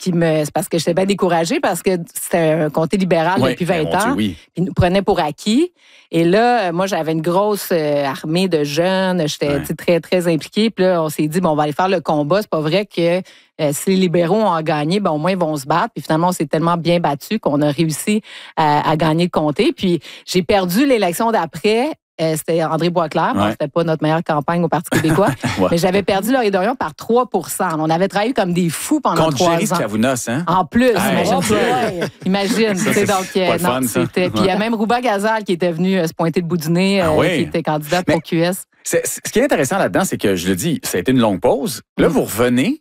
c'est parce que j'étais bien découragée parce que c'était un comté libéral depuis 20 ans. Puis ils nous prenaient pour acquis. Et là, moi, j'avais une grosse armée de jeunes. J'étais très, très impliquée. Puis là, on s'est dit, bon, on va aller faire le combat. C'est pas vrai que si les libéraux ont gagné, ben, au moins, ils vont se battre. Puis finalement, on s'est tellement bien battu qu'on a réussi à gagner le comté. Puis j'ai perdu l'élection d'après. C'était André Boisclair. Bon, c'était pas notre meilleure campagne au Parti québécois. Mais j'avais perdu Laurie Dorion par 3 % On avait travaillé comme des fous pendant 3 ans. Contre Géry Sklavounos, hein? En plus, imagine. Ça, donc, pas non, fun, ça. Puis il y a même Rouba Gazal qui était venu se pointer le bout du nez, qui était candidat pour QS. Ce qui est intéressant là-dedans, c'est que, je le dis, ça a été une longue pause. Là, vous revenez.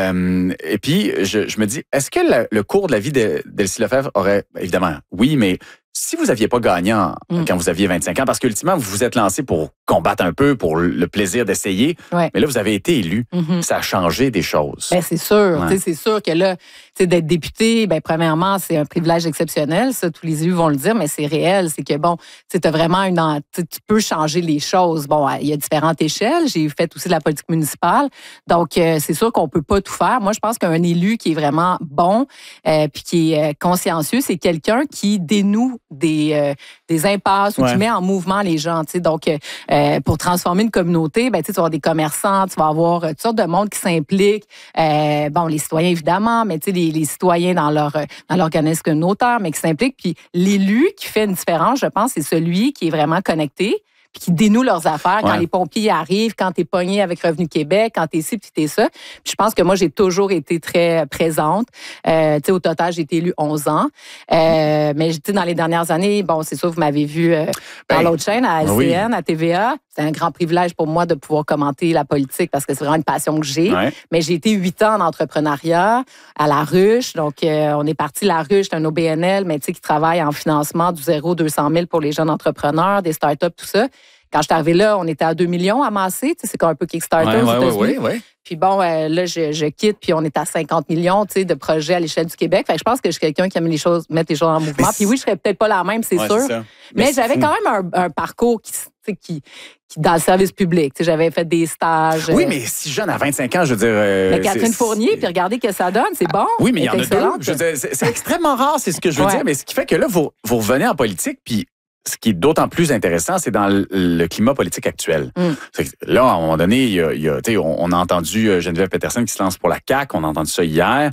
Et puis, je me dis, est-ce que le cours de la vie d'Elsie Lefebvre aurait, évidemment, oui, mais si vous n'aviez pas gagné quand vous aviez 25 ans, parce qu'ultimement, vous vous êtes lancé pour combattre un peu, pour le plaisir d'essayer, mais là, vous avez été élu. Ça a changé des choses. Ben, c'est sûr. C'est sûr que là, d'être député, ben, premièrement, c'est un privilège exceptionnel. Ça, tous les élus vont le dire, mais c'est réel. C'est que, bon, tu as vraiment tu peux changer les choses. Bon, il y a différentes échelles. J'ai fait aussi de la politique municipale. Donc, c'est sûr qu'on peut pas tout faire. Moi, je pense qu'un élu qui est vraiment bon puis qui est consciencieux, c'est quelqu'un qui dénoue des impasses ou qui met en mouvement les gens. Donc, pour transformer une communauté, ben, tu vas avoir des commerçants, tu vas avoir toutes sortes de monde qui s'impliquent. Bon, les citoyens, évidemment, mais tu sais, les citoyens dans l'organisme communautaire, mais qui s'impliquent. Puis l'élu qui fait une différence, je pense, c'est celui qui est vraiment connecté, puis qui dénoue leurs affaires quand les pompiers arrivent, quand t'es pogné avec Revenu Québec, quand t'es ci, puis t'es ça. Puis je pense que moi, j'ai toujours été très présente. Tu sais, au total, j'ai été élue 11 ans. Mais tu sais, dans les dernières années, bon, c'est sûr, vous m'avez vu dans l'autre chaîne, à LCN, à TVA. C'est un grand privilège pour moi de pouvoir commenter la politique parce que c'est vraiment une passion que j'ai. Mais j'ai été 8 ans en entrepreneuriat à La Ruche. Donc, on est parti La Ruche, c'est un OBNL, mais tu sais, qui travaille en financement du 0-200 000 pour les jeunes entrepreneurs, des startups, tout ça. Quand je suis arrivée là, on était à 2 millions amassés. Tu sais, c'est comme un peu Kickstarter aux États-Unis. Puis bon, là, je quitte, puis on est à 50 millions, tu sais, de projets à l'échelle du Québec. Fait que je pense que je suis quelqu'un qui aime mettre les choses en mouvement. Puis oui, je serais peut-être pas la même, c'est sûr. Mais j'avais quand même un parcours qui dans le service public. Tu sais, j'avais fait des stages. Oui, mais si jeune, à 25 ans, je veux dire... mais Catherine Fournier, puis regardez ce que ça donne, c'est bon. Oui, mais il y en a deux. Je veux dire, c'est extrêmement rare, c'est ce que je veux dire. Mais ce qui fait que là, vous revenez en politique, puis ce qui est d'autant plus intéressant, c'est dans le climat politique actuel. Là, à un moment donné, on a entendu Geneviève Peterson qui se lance pour la CAQ, on a entendu ça hier.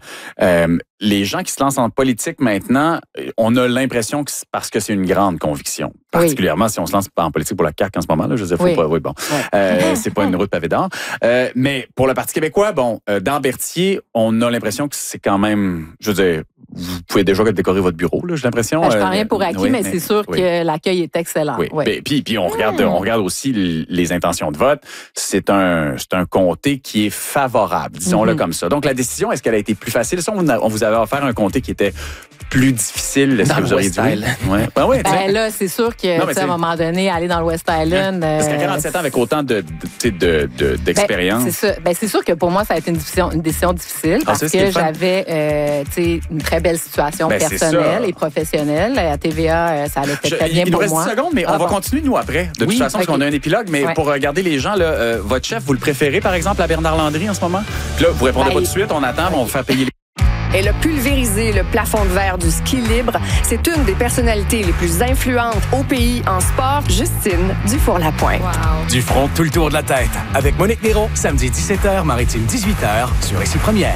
Les gens qui se lancent en politique maintenant, on a l'impression que c'est parce que c'est une grande conviction. Particulièrement si on se lance en politique pour la CAQ en ce moment, là, je veux dire, faut pas, c'est pas une route pavée d'or. Mais pour le Parti québécois, bon, dans Berthier, on a l'impression que c'est quand même, je veux dire, vous pouvez déjà décorer votre bureau, là, j'ai l'impression. Je prends rien pour acquis, mais c'est sûr que l'accueil est excellent. Puis on regarde aussi les intentions de vote. C'est un comté qui est favorable, disons-le comme ça. Donc la décision, est-ce qu'elle a été plus facile? Si on vous avait offert un comté qui était plus difficile, est-ce que vous auriez dit oui? Là, c'est sûr que à un moment donné, aller dans le West Island... Parce qu'à 47 ans, avec autant d'expérience... c'est sûr que pour moi, ça a été une décision difficile parce que j'avais une très belle situation personnelle et professionnelle. À TVA, ça allait très bien pour moi. Il nous reste 10 secondes, mais on va continuer, nous, après. De toute façon, parce qu'on a un épilogue, mais pour regarder les gens, là, votre chef, vous le préférez, par exemple, à Bernard Landry en ce moment? Puis là, vous répondez pas tout de suite, on attend, mais on va faire payer les... Elle a pulvérisé le plafond de verre du ski libre. C'est une des personnalités les plus influentes au pays en sport, Justine Dufour-Lapointe. Wow. Du front, tout le tour de la tête. Avec Monique Néron, samedi 17h, Maritime 18h, sur Ici Première.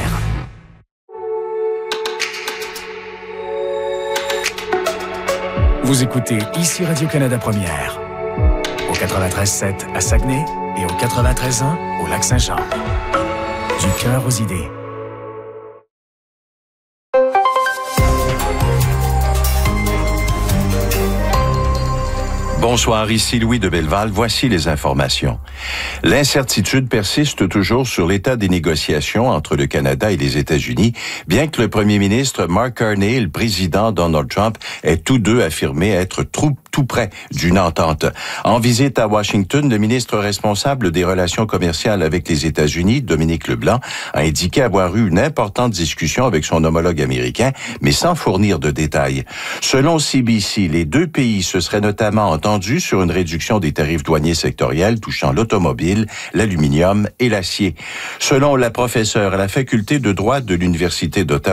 Vous écoutez Ici Radio-Canada Première. Au 93.7 à Saguenay et au 93.1 au Lac-Saint-Jean. Du cœur aux idées. Bonsoir, ici Louis de Belleval. Voici les informations. L'incertitude persiste toujours sur l'état des négociations entre le Canada et les États-Unis, bien que le premier ministre Mark Carney et le président Donald Trump aient tous deux affirmé être tout près d'une entente. En visite à Washington, le ministre responsable des relations commerciales avec les États-Unis, Dominique Leblanc, a indiqué avoir eu une importante discussion avec son homologue américain, mais sans fournir de détails. Selon CBC, les deux pays se seraient notamment entendus sur une réduction des tarifs douaniers sectoriels touchant l'automobile, l'aluminium et l'acier. Selon la professeure à la faculté de droit de l'Université d'Ottawa,